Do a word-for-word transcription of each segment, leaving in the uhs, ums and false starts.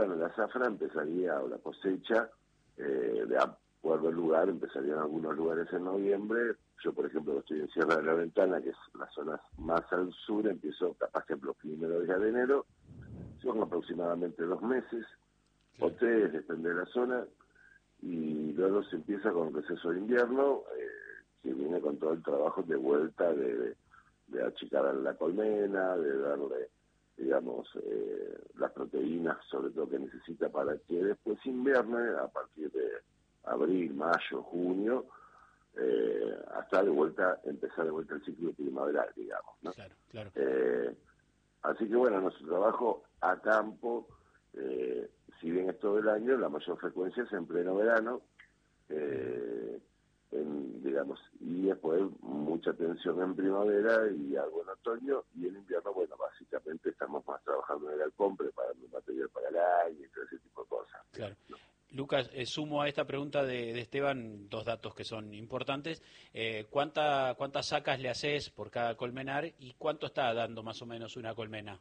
bueno, la zafra empezaría, o la cosecha, eh, de acuerdo al lugar, empezaría en algunos lugares en noviembre. Yo, por ejemplo, estoy en Sierra de la Ventana, que es la zona más al sur, empiezo capaz que los primeros días de enero, son aproximadamente dos meses, o tres, depende de la zona, y luego se empieza con el receso de invierno, eh, que viene con todo el trabajo de vuelta de, de achicar la colmena, de darle, digamos, eh, las proteínas, sobre todo que necesita para que después invierne, a partir de abril, mayo, junio, eh, hasta de vuelta, empezar de vuelta el ciclo primaveral, digamos, ¿no? Claro, claro. Eh, así que bueno, nuestro trabajo a campo, eh, si bien es todo el año, la mayor frecuencia es en pleno verano, eh, en, digamos, y después mucha atención en primavera y algo en otoño, y en invierno, bueno, básicamente estamos más trabajando en el galpón, preparando material para el año y todo ese tipo de cosas. Claro. Lucas, eh, sumo a esta pregunta de, de Esteban dos datos que son importantes. Eh, ¿cuánta, ¿Cuántas sacas le haces por cada colmenar y cuánto está dando más o menos una colmena?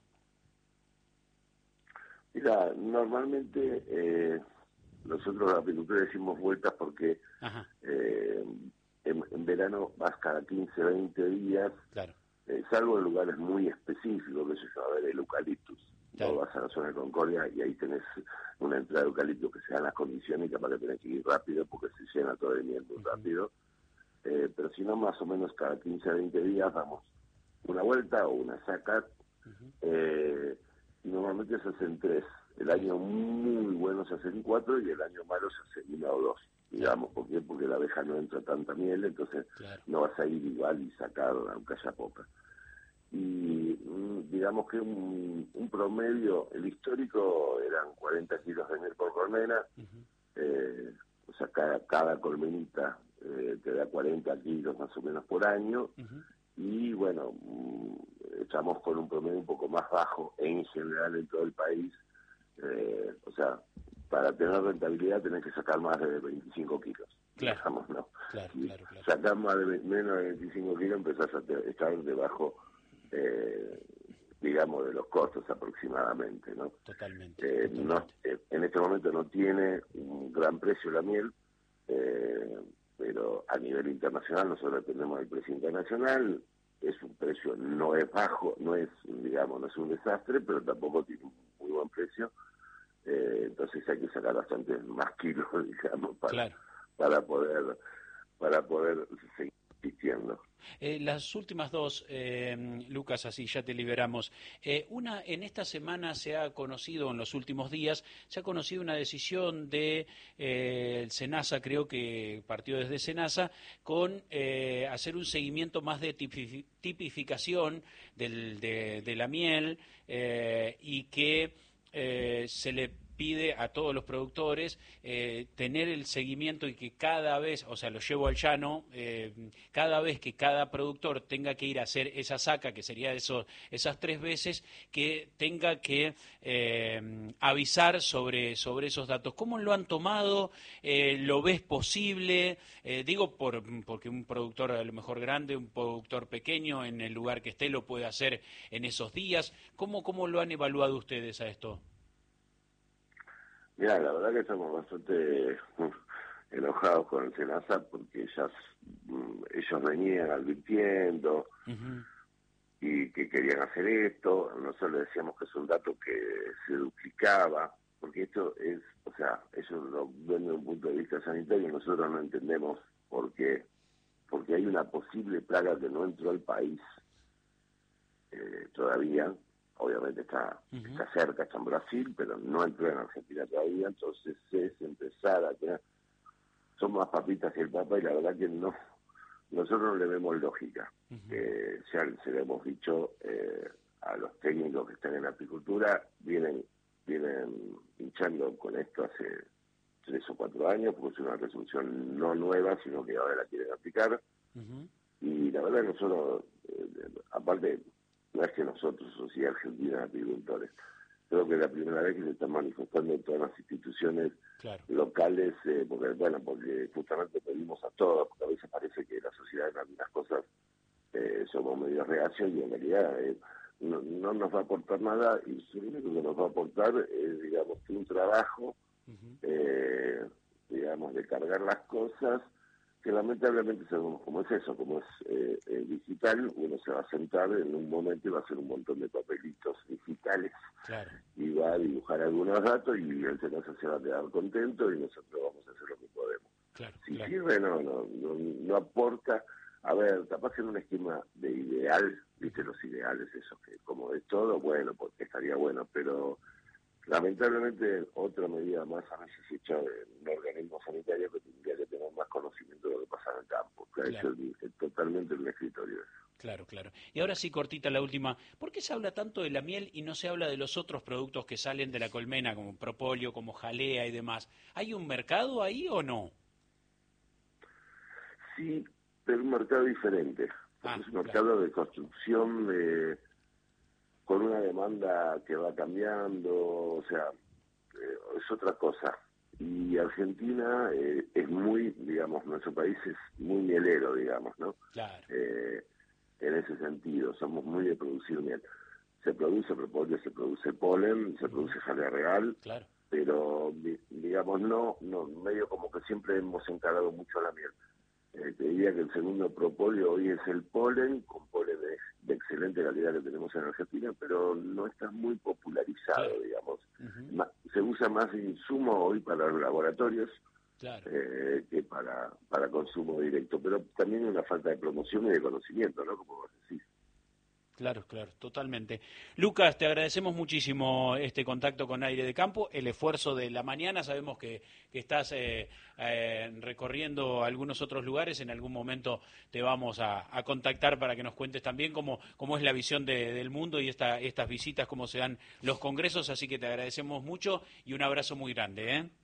Mira, normalmente eh, nosotros los apicultores decimos vueltas porque eh, en, en verano vas cada quince, veinte días, claro. eh, salvo en lugares muy específicos, que se llama a ver el eucaliptus. Claro. Vos vas a la zona de Concordia y ahí tenés una entrada de eucaliptus que se dan las condiciones y capaz que tenés que ir rápido porque se llena todo de miel muy uh-huh. rápido. Eh, pero si no, más o menos cada quince a veinte días damos una vuelta o una saca. Uh-huh. eh, y normalmente se hacen tres. El año muy bueno se hacen cuatro y el año malo se hacen una o dos, digamos. ¿Por qué? Porque la abeja no entra tanta miel, entonces claro. no vas a ir igual y sacar aunque haya poca. Y digamos que un, un promedio, el histórico eran cuarenta kilos de miel por colmena, uh-huh. eh, o sea, cada, cada colmenita eh, te da cuarenta kilos más o menos por año, uh-huh. y bueno, estamos con un promedio un poco más bajo en general en todo el país, eh, o sea, para tener rentabilidad tenés que sacar más de veinticinco kilos. Claro, digamos, ¿no? claro, Si claro, claro. sacás más de, menos de veinticinco kilos empezás a te, estar debajo, eh, digamos, de los costos aproximadamente, ¿no? Totalmente, eh, totalmente. No, eh, en este momento no tiene un gran precio la miel, eh, pero a nivel internacional nosotros tenemos el precio internacional, es un precio, no es bajo, no es, digamos, no es un desastre, pero tampoco tiene un muy buen precio, eh, entonces hay que sacar bastante más kilos, digamos, para, claro. para poder para poder seguir existiendo. Eh, las últimas dos, eh, Lucas, así ya te liberamos. Eh, una, en esta semana se ha conocido, en los últimos días, se ha conocido una decisión de eh, el SENASA, creo que partió desde SENASA, con eh, hacer un seguimiento más de tipifi- tipificación del, de, de la miel eh, y que eh, se le pide a todos los productores eh, tener el seguimiento y que cada vez, o sea, lo llevo al llano, eh, cada vez que cada productor tenga que ir a hacer esa saca, que sería eso, esas tres veces, que tenga que eh, avisar sobre, sobre esos datos. ¿Cómo lo han tomado? Eh, ¿Lo ves posible? Eh, digo, por, porque un productor a lo mejor grande, un productor pequeño, en el lugar que esté, lo puede hacer en esos días. ¿Cómo, cómo lo han evaluado ustedes a esto? Mira, la verdad que estamos bastante enojados con el SENASA porque ya mm, ellos venían advirtiendo uh-huh. y que querían hacer esto. Nosotros les decíamos que es un dato que se duplicaba, porque esto es, o sea, ellos lo ven desde un punto de vista sanitario y nosotros no entendemos por qué. Porque hay una posible plaga que no entró al país eh, todavía. Obviamente está, uh-huh. está cerca, está en Brasil, pero no entró en Argentina todavía, entonces es empezar a tener, son más papitas que el papa y la verdad que no, nosotros no le vemos lógica. Uh-huh. Eh, ya se lo hemos dicho eh, a los técnicos que están en la apicultura, vienen, vienen hinchando con esto hace tres o cuatro años, porque es una resolución no nueva, sino que ahora la quieren aplicar, uh-huh. y la verdad que nosotros, eh, aparte, no es que nosotros, Sociedad Argentina de Apicultores, creo que es la primera vez que se están manifestando en todas las instituciones claro. locales, eh, porque bueno, porque justamente pedimos a todos, porque a veces parece que la sociedad en algunas cosas eh, somos medio reacios y en realidad eh, no, no nos va a aportar nada, y lo único que nos va a aportar es, digamos, que un trabajo, uh-huh. eh, digamos, de cargar las cosas, que lamentablemente sabemos cómo es eso, como es eh, eh, digital, uno se va a sentar en un momento y va a hacer un montón de papelitos digitales, claro. y va a dibujar algunos datos, y el Senasa se va a quedar contento y nosotros vamos a hacer lo que podemos. Claro, si claro. sirve, no, no, no, no aporta. A ver, capaz en un esquema de ideal, viste los ideales, esos que como es todo, bueno, porque estaría bueno, pero lamentablemente otra medida más a veces hecha en un organismo sanitario que tendría que tener más conocimiento de lo que pasa en el campo, que claro. ha hecho el, totalmente en un escritorio. Claro, claro. Y ahora sí, cortita la última. ¿Por qué se habla tanto de la miel y no se habla de los otros productos que salen de la colmena, como propóleo, como jalea y demás? ¿Hay un mercado ahí o no? Sí, pero un mercado diferente. Ah, es un mercado claro. de construcción de, con una demanda que va cambiando, o sea, eh, es otra cosa. Y Argentina eh, es muy, digamos, nuestro país es muy mielero, digamos, ¿no? Claro. Eh, en ese sentido, somos muy de producir miel. Se produce propóleo, se produce polen, se uh-huh. produce jalea real, claro. pero, digamos, no, no, medio como que siempre hemos encarado mucho a la miel. Eh, te diría que el segundo propóleo hoy es el polen, con polen de, de excelente calidad que tenemos en Argentina, pero no está muy popularizado, claro. digamos. Uh-huh. Ma, se usa más insumo hoy para los laboratorios, claro. eh, que para, para consumo directo, pero también una falta de promoción y de conocimiento, ¿no? Como vos decís. Claro, claro, totalmente. Lucas, te agradecemos muchísimo este contacto con Aire de Campo, el esfuerzo de la mañana. Sabemos que, que estás eh, eh, recorriendo algunos otros lugares. En algún momento te vamos a, a contactar para que nos cuentes también cómo, cómo es la visión de, del mundo y esta, estas visitas, cómo se dan los congresos. Así que te agradecemos mucho y un abrazo muy grande, ¿eh?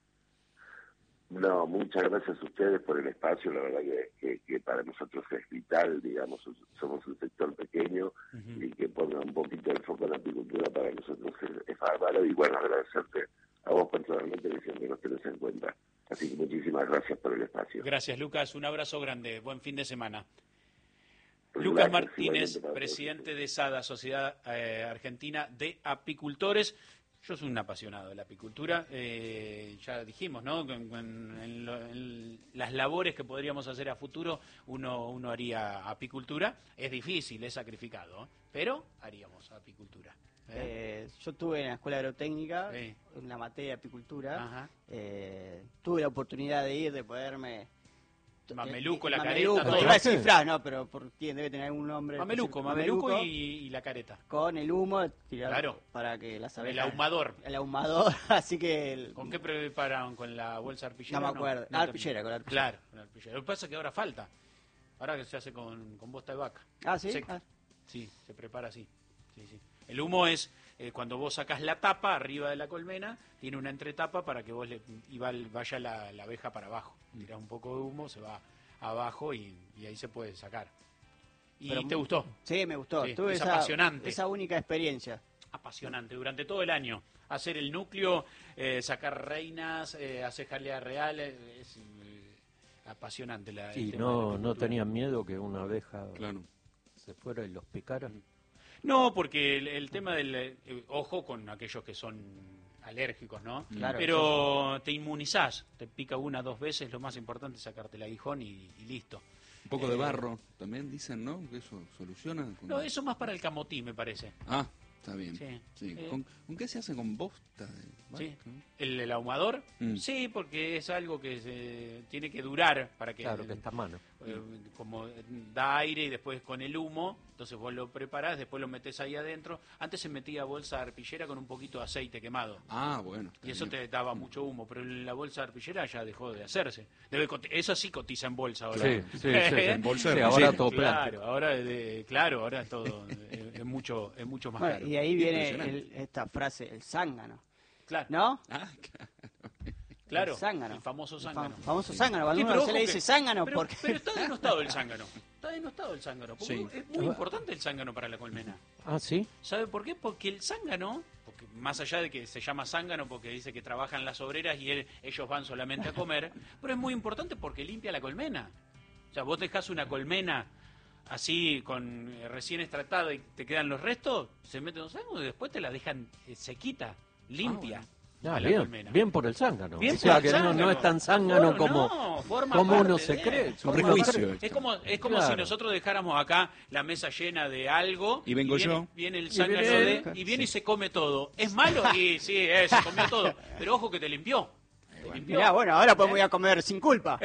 No, muchas gracias a ustedes por el espacio, la verdad que, que, que para nosotros es vital, digamos, somos un sector pequeño uh-huh. y que ponga un poquito el foco en la apicultura para nosotros es, es bárbaro, y bueno, agradecerte a vos personalmente que siempre nos tenés en cuenta. Así que muchísimas gracias por el espacio. Gracias, Lucas, un abrazo grande, buen fin de semana. Pues Lucas gracias, Martínez, presidente de SADA, Sociedad eh, Argentina de Apicultores. Yo soy un apasionado de la apicultura, eh, ya dijimos, ¿no? En, en, en, lo, en las labores que podríamos hacer a futuro, uno, uno haría apicultura. Es difícil, es sacrificado, ¿eh? Pero haríamos apicultura. ¿eh? Eh, yo estuve en la escuela agrotécnica, sí. en la materia de apicultura. Eh, tuve la oportunidad de ir, de poderme... Mameluco, la Mameluco, careta. Te iba a decir Fras, no, pero por quién debe tener algún nombre. Mameluco, Mameluco, Mameluco y, y la careta. Con el humo tirado claro. para que las abejas... El ahumador. El ahumador, así que... El... ¿Con qué prepararon? ¿Con la bolsa arpillera? No me acuerdo. No, la arpillera, con la arpillera. Claro, con la arpillera. Lo que pasa es que ahora falta. Ahora que se hace con, con bosta de vaca. Ah, ¿sí? Se, ah. Sí, se prepara así. Sí, sí. El humo es eh, cuando vos sacás la tapa arriba de la colmena, tiene una entretapa para que vos le, y va, vaya la, la abeja para abajo. Tirás un poco de humo, se va abajo y, y ahí se puede sacar. ¿Y Pero, te gustó? Sí, me gustó. Sí, Tuve es esa, apasionante. Esa única experiencia. Apasionante, durante todo el año. Hacer el núcleo, eh, sacar reinas, eh, hacer jalea real, eh, es eh, apasionante. La, sí, no, no tenían miedo que una abeja claro. se fuera y los picara. No, porque el, el tema del... Eh, ojo con aquellos que son alérgicos, ¿no? Claro, pero sí. Te inmunizás, te pica una, dos veces, lo más importante es sacarte el aguijón y, y listo. Un poco eh, de barro, también dicen, ¿no? Que eso soluciona. Con... No, eso más para el camotí, me parece. Ah, está bien. Sí. sí. Eh, ¿Con, ¿Con qué se hace? ¿Con bosta? De vaca, sí. ¿no? ¿El, el ahumador? Mm. Sí, porque es algo que se, tiene que durar para que... Claro, que está a mano. Eh, como da aire y después con el humo, entonces vos lo preparás, después lo metés ahí adentro. Antes se metía bolsa arpillera con un poquito de aceite quemado. Ah, bueno. Y eso bien. Te daba mucho humo, pero la bolsa arpillera ya dejó de hacerse. Debe, eso sí cotiza en bolsa ahora. Sí, sí, sí. En bolsa sí, ahora sí, todo claro, plástico. Ahora, de, claro, ahora es todo es, es mucho es mucho más bueno, caro. Y ahí viene el, esta frase, el zángano. Claro. ¿No? Ah, claro. Claro, el zángano. El famoso zángano. El famoso zángano, cuando sí, uno ojo se le dice que, zángano pero, porque... pero está denostado el zángano. Está denostado el zángano. Porque sí. Es muy importante el zángano para la colmena. Ah, ¿sí? ¿Sabe por qué? Porque el zángano, porque más allá de que se llama zángano porque dice que trabajan las obreras y él, ellos van solamente a comer, pero es muy importante porque limpia la colmena. O sea, vos dejás una colmena así con eh, recién extractada y te quedan los restos, se meten los zángano y después te la dejan eh, sequita, limpia. Ah, bueno. Ah, bien, bien por el zángano. Bien o sea, que zángano. No, no es tan zángano no, como, no, como uno se de, cree. Un prejuicio. Es como, es como claro. si nosotros dejáramos acá la mesa llena de algo. Y vengo y viene, yo. Viene el zángano y viene, de, y viene sí. y se come todo. ¿Es malo? Y sí, eh, se comió todo. Pero ojo que te limpió. Mirá, bueno, ahora podemos ir a comer sin culpa.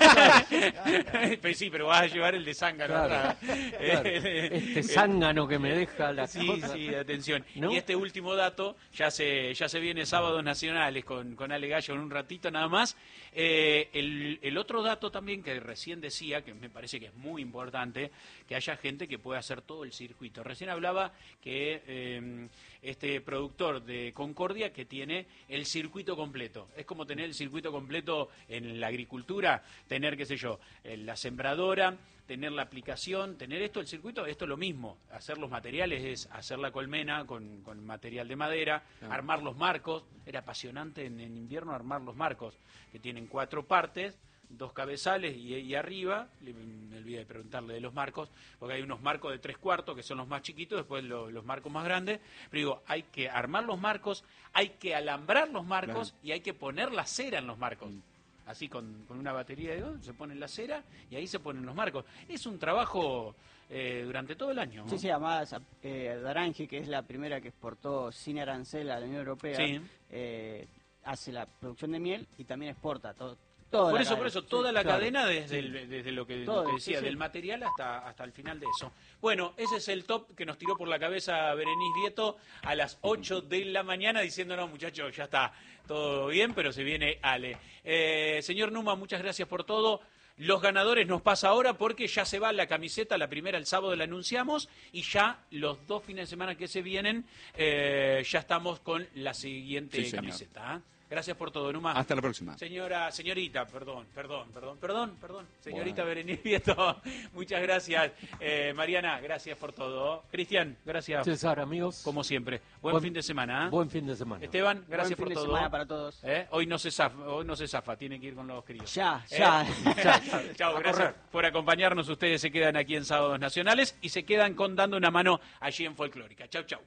Pues sí, pero vas a llevar el de zángano. Claro, claro. Este zángano que me deja la Sí, cosa. sí, atención. ¿No? Y este último dato, ya se ya se viene Sábados Nacionales con, con Ale Gallo en un ratito nada más. Eh, el, el otro dato también que recién decía, que me parece que es muy importante, que haya gente que pueda hacer todo el circuito. Recién hablaba que eh, este productor de Concordia que tiene el circuito completo. Es como tener el circuito completo en la agricultura, tener, qué sé yo, la sembradora, tener la aplicación, tener esto, el circuito, esto es lo mismo. Hacer los materiales es hacer la colmena con, con material de madera, ah. armar los marcos. Era apasionante en, en invierno armar los marcos, que tienen cuatro partes, dos cabezales y, y arriba, me olvidé de preguntarle de los marcos, porque hay unos marcos de tres cuartos que son los más chiquitos, después lo, los marcos más grandes, pero digo, hay que armar los marcos, hay que alambrar los marcos claro. y hay que poner la cera en los marcos. Mm. Así con, con una batería de dos, se pone la cera y ahí se ponen los marcos. Es un trabajo eh, durante todo el año, ¿no? Sí, sí, además eh, Darangi, que es la primera que exportó sin arancel a la Unión Europea, sí. eh, hace la producción de miel y también exporta todo. Toda por eso, cadena. por eso, toda sí, la claro. cadena desde, sí. el, desde lo que, todo, lo que decía, sí, sí. del material hasta, hasta el final de eso. Bueno, ese es el top que nos tiró por la cabeza Berenice Vieto a las ocho de la mañana diciendo, no muchachos, ya está todo bien, pero se viene Ale. Eh, señor Numa, muchas gracias por todo. Los ganadores nos pasa ahora porque ya se va la camiseta, la primera el sábado la anunciamos y ya los dos fines de semana que se vienen eh, ya estamos con la siguiente sí, camiseta. ¿eh? Gracias por todo, Numa. Hasta la próxima. Señora, señorita, perdón, perdón, perdón, perdón, perdón. Señorita bueno. Berenice Vieto, muchas gracias. Eh, Mariana, gracias por todo. Cristian, gracias. César, amigos. Como siempre. Buen, buen fin de semana. ¿eh? Buen fin de semana. Esteban, gracias buen fin por de todo. Semana para todos. ¿Eh? Hoy no se zafa, hoy no se zafa, tiene que ir con los críos. Ya, ¿Eh? ya. ya. Chao, gracias por acompañarnos. Ustedes se quedan aquí en Sábados Nacionales y se quedan con Dando una Mano allí en Folclórica. Chau, chau.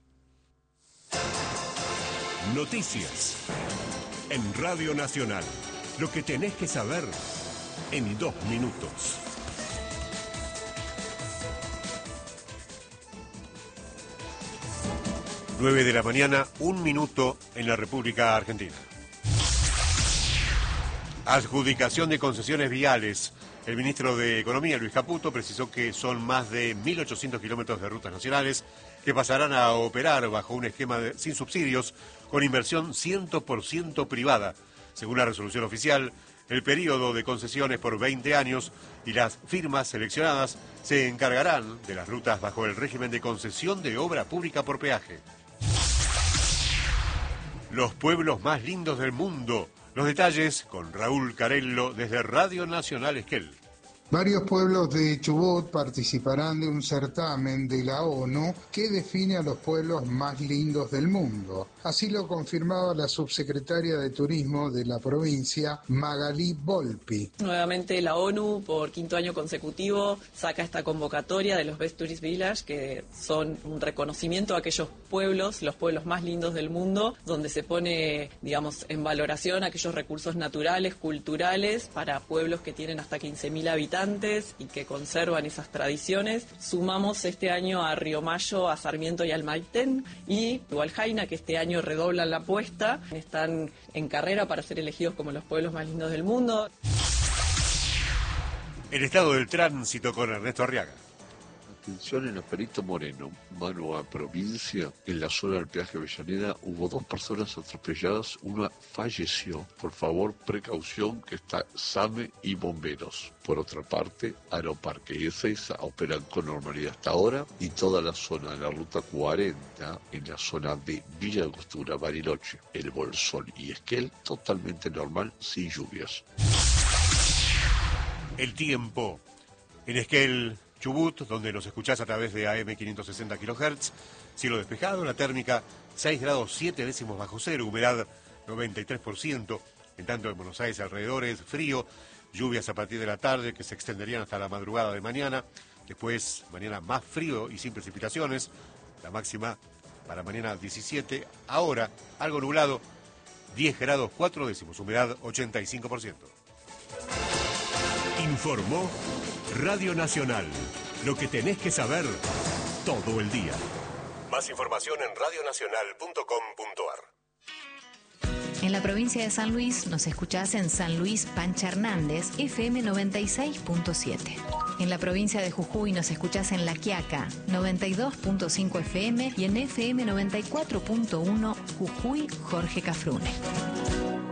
Noticias. En Radio Nacional, lo que tenés que saber en dos minutos. Nueve de la mañana, un minuto en la República Argentina. Adjudicación de concesiones viales. El ministro de Economía, Luis Caputo, precisó que son más de mil ochocientos kilómetros de rutas nacionales que pasarán a operar bajo un esquema de, sin subsidios, con inversión cien por ciento privada. Según la resolución oficial, el periodo de concesiones por veinte años y las firmas seleccionadas se encargarán de las rutas bajo el régimen de concesión de obra pública por peaje. Los pueblos más lindos del mundo. Los detalles con Raúl Carello desde Radio Nacional Esquel. Varios pueblos de Chubut participarán de un certamen de la ONU que define a los pueblos más lindos del mundo. Así lo confirmaba la subsecretaria de Turismo de la provincia, Magalí Volpi. Nuevamente la ONU, por quinto año consecutivo, saca esta convocatoria de los Best Tourist Village, que son un reconocimiento a aquellos pueblos, los pueblos más lindos del mundo, donde se pone, digamos, en valoración aquellos recursos naturales, culturales, para pueblos que tienen hasta quince mil habitantes y que conservan esas tradiciones. Sumamos este año a Río Mayo, a Sarmiento y al Maitén, y Hualjaina, que este año redoblan la apuesta. Están en carrera para ser elegidos como los pueblos más lindos del mundo. El estado del tránsito con Ernesto Arriaga. Atención en Perito Moreno, mano a provincia, en la zona del peaje Avellaneda hubo dos personas atropelladas, una falleció. Por favor, precaución, que está SAME y bomberos. Por otra parte, Aeroparque y Ezeiza operan con normalidad hasta ahora y toda la zona de la ruta cuarenta, en la zona de Villa Angostura, Bariloche, El Bolsón y Esquel, totalmente normal, sin lluvias. El tiempo. En Esquel, Chubut, donde nos escuchás a través de A M quinientos sesenta kilohertz, cielo despejado, la térmica seis grados siete décimos bajo cero, humedad noventa y tres por ciento, en tanto en Buenos Aires alrededor es frío, lluvias a partir de la tarde que se extenderían hasta la madrugada de mañana, Después, mañana más frío y sin precipitaciones. La máxima para mañana diecisiete. Ahora, algo nublado, diez grados cuatro décimos, humedad ochenta y cinco por ciento. Informó Radio Nacional. Lo que tenés que saber todo el día. Más información en radio nacional punto com punto a r. En la provincia de San Luis nos escuchás en San Luis Pancha Hernández, F M noventa y seis punto siete. En la provincia de Jujuy nos escuchás en La Quiaca, noventa y dos punto cinco F M y en F M noventa y cuatro punto uno Jujuy Jorge Cafrune.